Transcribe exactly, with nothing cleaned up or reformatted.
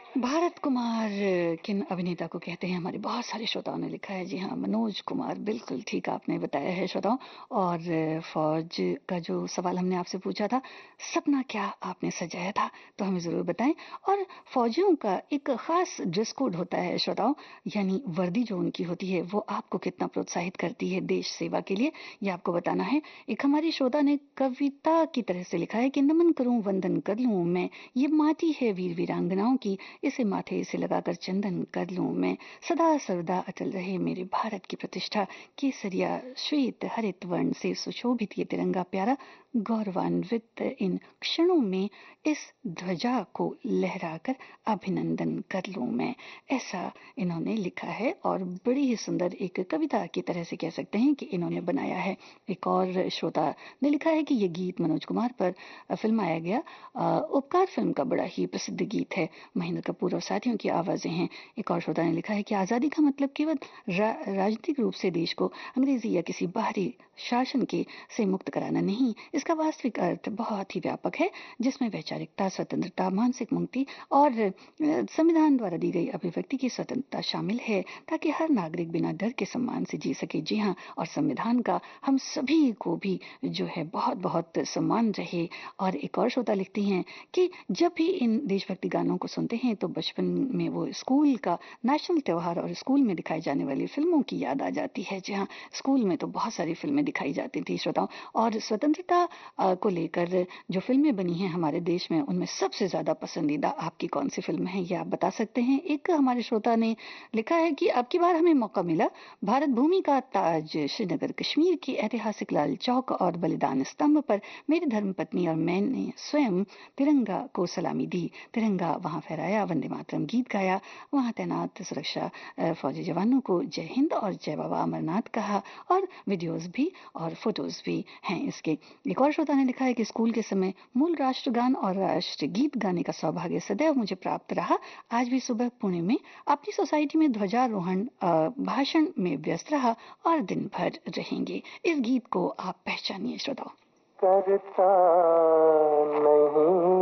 भारत कुमार किन अभिनेता को कहते हैं? हमारे बहुत सारे श्रोताओं ने लिखा है। जी हाँ, मनोज कुमार, बिल्कुल ठीक आपने बताया है श्रोताओं। और फौज का जो सवाल हमने आपसे पूछा था, सपना क्या आपने सजाया था, तो हमें ज़रूर बताएं। और फौजियों का एक खास ड्रेस कोड होता है श्रोताओं, यानी वर्दी जो उनकी होती है वो आपको कितना प्रोत्साहित करती है देश सेवा के लिए, ये आपको बताना है। एक हमारी श्रोता ने कविता की तरह से लिखा है कि नमन करूं वंदन कर लूं मैं, ये माटी है वीर वीरांगनाओं की, इसे माथे से लगाकर चंदन कर लूं मैं, सदा सर्वदा अटल रहे मेरे भारत की प्रतिष्ठा, केसरिया श्वेत हरित वर्ण से सुशोभित ये तिरंगा प्यारा, गौरवान्वित इन क्षणों में इस ध्वजा को लहराकर अभिनंदन कर लूं मैं। ऐसा इन्होंने लिखा है और बड़ी ही सुंदर एक कविता की तरह से कह सकते हैं कि इन्होंने बनाया है। एक और श्रोता ने लिखा है कि ये गीत मनोज कुमार पर फिल्माया गया अ, उपकार फिल्म का बड़ा ही प्रसिद्ध गीत है, महेंद्र कपूर और साथियों की आवाजें हैं। एक और श्रोता ने लिखा है कि आजादी का मतलब केवल रा, राजनीतिक रूप से देश को अंग्रेजी या किसी बाहरी शासन के से मुक्त कराना नहीं, इसका वास्तविक अर्थ बहुत ही व्यापक है, जिसमें वैचारिकता, स्वतंत्रता, मानसिक मुक्ति और अ, संविधान द्वारा दी गई अभिव्यक्ति की स्वतंत्रता शामिल है, ताकि हर नागरिक बिना डर के सम्मान से जी सके। जी हाँ, और संविधान का हम सभी को भी जो है बहुत बहुत सम्मान रहे। और एक और श्रोता लिखती हैं कि जब भी इन देशभक्ति गानों को सुनते हैं तो बचपन में वो स्कूल का नेशनल त्योहार और स्कूल में दिखाई जाने वाली फिल्मों की याद आ जाती है। जी हाँ, स्कूल में तो बहुत सारी फिल्में दिखाई जाती थी श्रोताओं। और स्वतंत्रता अ, को लेकर जो फिल्में बनी हैं हमारे देश में, उनमें सबसे ज्यादा पसंदीदा आपकी कौन सी फिल्म है, ये आप बता सकते हैं। एक हमारे श्रोता ने लिखा है कि अब की बार हमें मौका मिला, भारत भूमि का ताज श्रीनगर कश्मीर की ऐतिहासिक लाल चौक और बलिदान स्तंभ पर मेरी धर्मपत्नी और मैंने स्वयं तिरंगा को सलामी दी, तिरंगा वहां फहराया, वंदे मातरम गीत गाया, वहां तैनात सुरक्षा अ, फौजी जवानों को जय हिंद और जय बाबा अमरनाथ कहा, और वीडियोस भी और फोटोज भी हैं इसके। एक और श्रोता ने लिखा है कि स्कूल के समय मूल राष्ट्रगान और राष्ट्रगीत गाने का सौभाग्य सदैव मुझे प्राप्त रहा। आज भी सुबह पुणे में अपनी सोसाइटी में ध्वजारोहण अ, भाषण में व्यस्त रहा और दिन भर रहेंगे। इस गीत को आप पहचानिए श्रोताओ। करता नहीं